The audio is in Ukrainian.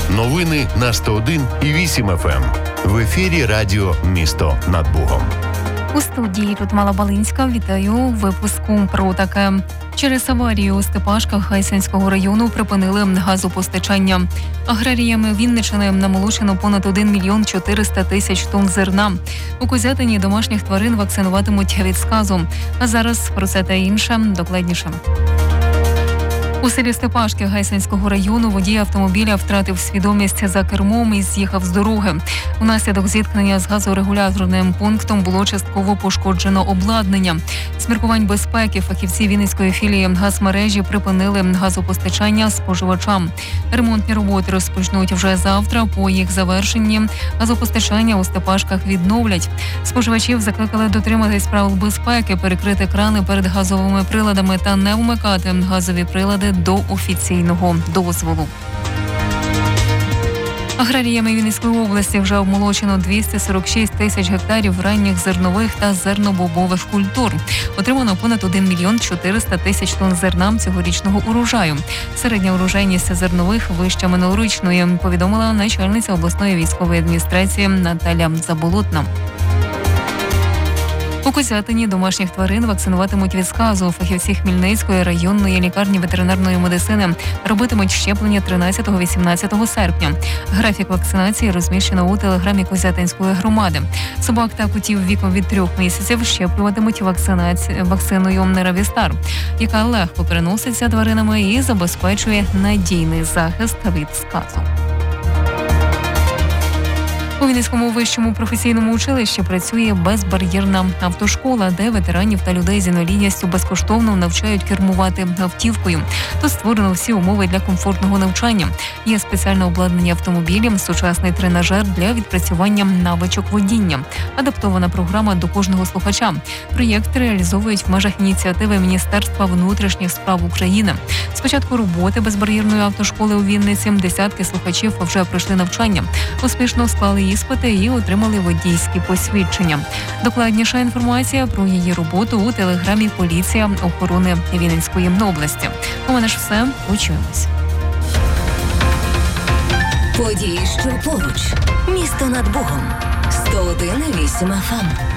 Новини на 101,8 FM. В ефірі радіо «Місто над Бугом». У студії Людмила Балинська. Вітаю у випуску про таке. Через аварію у Степашках Гайсинського району припинили газопостачання. Аграріями Вінниччини намолочено понад 1 мільйон 400 тисяч тонн зерна. У Козятині домашніх тварин вакцинуватимуть від сказу. А зараз про це та інше докладніше. У селі Степашки Гайсинського району водій автомобіля втратив свідомість за кермом і з'їхав з дороги. Внаслідок зіткнення з газорегуляторним пунктом було частково пошкоджено обладнання. З міркувань безпеки фахівці Вінницької філії газмережі припинили газопостачання споживачам. Ремонтні роботи розпочнуть вже завтра. По їх завершенні газопостачання у Степашках відновлять. Споживачів закликали дотриматись правил безпеки, перекрити крани перед газовими приладами та не вмикати газові прилади до офіційного дозволу. Аграріями Вінницької області вже обмолочено 246 тисяч гектарів ранніх зернових та зернобобових культур. Отримано понад 1 мільйон 400 тисяч тонн зерна цьогорічного урожаю. Середня урожайність зернових вища минулорічної, повідомила начальниця обласної військової адміністрації Наталя Заболотна. У Козятині домашніх тварин вакцинуватимуть від сказу. Фахівці Хмельницької районної лікарні ветеринарної медицини робитимуть щеплення 13-18 серпня. Графік вакцинації розміщено у телеграмі Козятинської громади. Собак та котів віком від 3 місяців щеплюватимуть вакциною Неравістар, яка легко переноситься тваринами і забезпечує надійний захист від сказу. У Вінницькому вищому професійному училищі працює безбар'єрна автошкола, де ветеранів та людей з інвалідністю безкоштовно навчають кермувати автівкою. Тут створено всі умови для комфортного навчання. Є спеціальне обладнання автомобілів, сучасний тренажер для відпрацювання навичок водіння, адаптована програма до кожного слухача. Проєкт реалізовують в межах ініціативи Міністерства внутрішніх справ України. З початку роботи безбар'єрної автошколи у Вінниці десятки слухачів вже пройшли навчання, успішно склали іспити і отримали водійські посвідчення. Докладніша інформація про її роботу у телеграмі «Поліція охорони Вінницької області». У мене ж все. Почуємось. Події, що поруч. Місто над Богом. 101,8 FM.